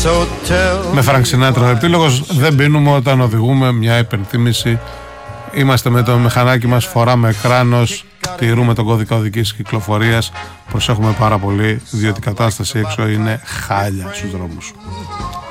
Με Φρανκ Σινάτρα ο επίλογος. Δεν πίνουμε όταν οδηγούμε, μια υπενθύμηση. Είμαστε με το μηχανάκι μας, φοράμε κράνος, τηρούμε τον κώδικα οδικής κυκλοφορίας. Προσέχουμε πάρα πολύ, διότι η κατάσταση έξω είναι χάλια στους δρόμους.